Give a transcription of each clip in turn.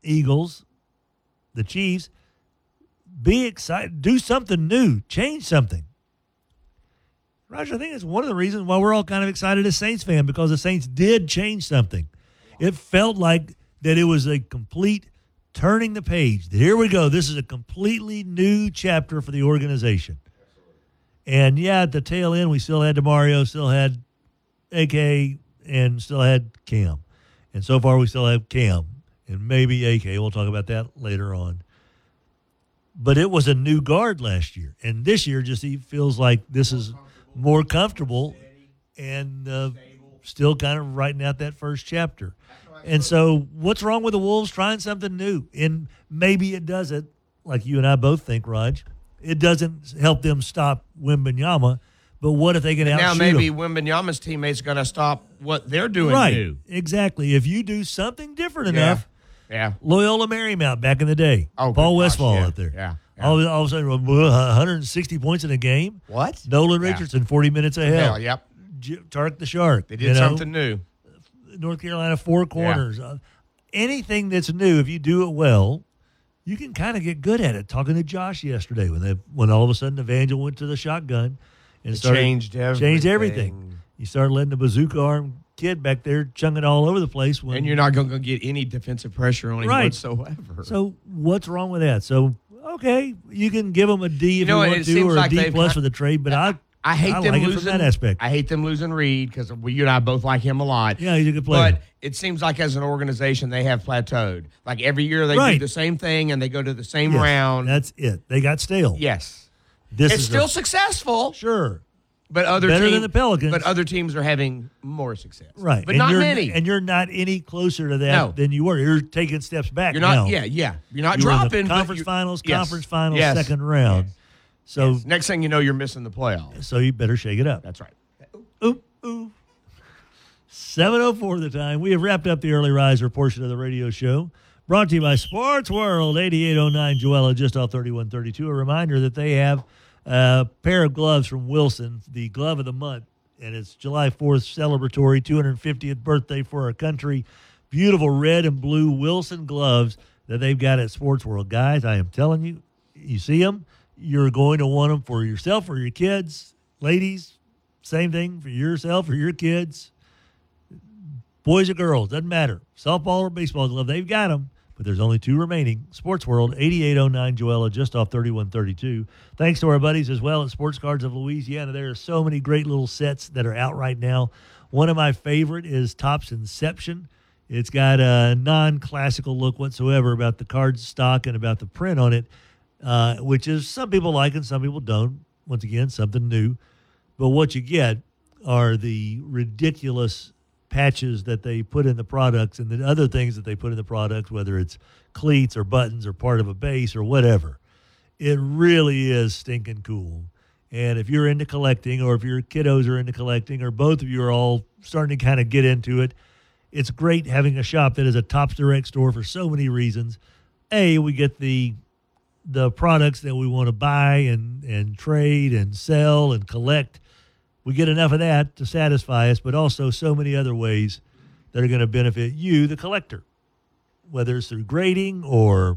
Eagles, the Chiefs, be excited, do something new, change something. Roger, I think it's one of the reasons why we're all kind of excited as Saints fans, because the Saints did change something. It felt like that it was a complete turning the page. Here we go. This is a completely new chapter for the organization. And, yeah, at the tail end, we still had DeMario, still had AK, and still had Cam. And so far, we still have Cam and maybe AK. We'll talk about that later on. But it was a new guard last year. And this year just feels like this is more comfortable and still kind of writing out that first chapter. And so what's wrong with the Wolves trying something new? And maybe it doesn't, like you and I both think, Raj. It doesn't help them stop Wembanyama. But what if they can outshoot now maybe him? Wembanyama's teammates going to stop what they're doing right, new. Exactly. If you do something different enough, yeah. Loyola Marymount back in the day. Oh, Paul gosh, Westphal yeah, up there. Yeah. All of a sudden, 160 points in a game. What? Nolan Richardson, 40 minutes of hell. Yep. Tark the Shark. They did something new. North Carolina, four corners. Yeah. Anything that's new, if you do it well, you can kind of get good at it. Talking to Josh yesterday when all of a sudden Evangel went to the shotgun and changed everything. You started letting the bazooka arm kid back there chunking all over the place. And you're not going to get any defensive pressure on him whatsoever. So what's wrong with that? So, okay, you can give them a D if you want to, or a D plus for the trade, but I hate them like losing it from that aspect. I hate them losing Reed because you and I both like him a lot. Yeah, he's a good player. But it seems like as an organization they have plateaued. Like every year they do the same thing and they go to the same round. That's it. They got stale. Yes. This it's is still successful. Sure. But better than the Pelicans. But other teams are having more success. Right. But not many. And you're not any closer to that than you were. You're taking steps back You're not, now. Yeah. You're not dropping. Conference finals, yes. second round. Yes. So next thing you know, you're missing the playoffs. So you better shake it up. That's right. Ooh. 7:04 the time. We have wrapped up the early riser portion of the radio show. Brought to you by Sports World, 8809 Joella, just off 3132. A reminder that they have a pair of gloves from Wilson, the glove of the month, and it's July 4th celebratory 250th birthday for our country. Beautiful red and blue Wilson gloves that they've got at Sports World. Guys, I am telling you, you see them, you're going to want them for yourself or your kids. Ladies, same thing for yourself or your kids. Boys or girls, doesn't matter. Softball or baseball glove, they've got them. But there's only two remaining. Sports World, 8809 Joella, just off 3132. Thanks to our buddies as well at Sports Cards of Louisiana. There are so many great little sets that are out right now. One of my favorite is Topps Inception. It's got a non-classical look whatsoever about the card stock and about the print on it, which is some people like and some people don't. Once again, something new. But what you get are the ridiculous patches that they put in the products and the other things that they put in the products, whether it's cleats or buttons or part of a base or whatever. It really is stinking cool. And if you're into collecting, or if your kiddos are into collecting, or both of you are all starting to kind of get into it, it's great having a shop that is a Topps Direct store for so many reasons. A, we get the products that we want to buy and trade and sell and collect. We get enough of that to satisfy us, but also so many other ways that are going to benefit you, the collector, whether it's through grading or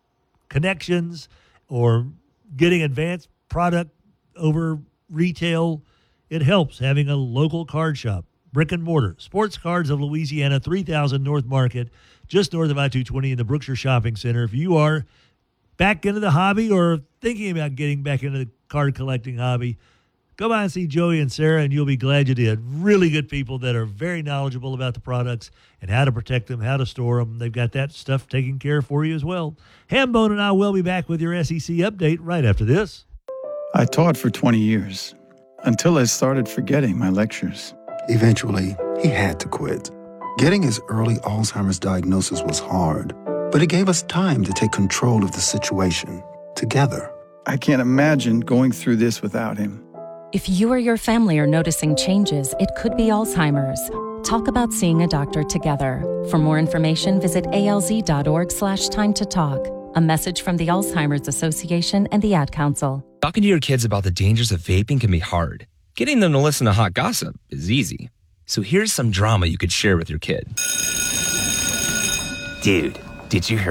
connections or getting advanced product over retail. It helps having a local card shop, brick and mortar. Sports Cards of Louisiana, 3000 North Market, just north of I-220 in the Brookshire Shopping Center. If you are back into the hobby or thinking about getting back into the card collecting hobby, go by and see Joey and Sarah, and you'll be glad you did. Really good people that are very knowledgeable about the products and how to protect them, how to store them. They've got that stuff taken care of for you as well. Hambone and I will be back with your SEC update right after this. I taught for 20 years until I started forgetting my lectures. Eventually, he had to quit. Getting his early Alzheimer's diagnosis was hard, but it gave us time to take control of the situation together. I can't imagine going through this without him. If you or your family are noticing changes, it could be Alzheimer's. Talk about seeing a doctor together. For more information, visit alz.org/time to talk. A message from the Alzheimer's Association and the Ad Council. Talking to your kids about the dangers of vaping can be hard. Getting them to listen to hot gossip is easy. So here's some drama you could share with your kid. Dude, did you hear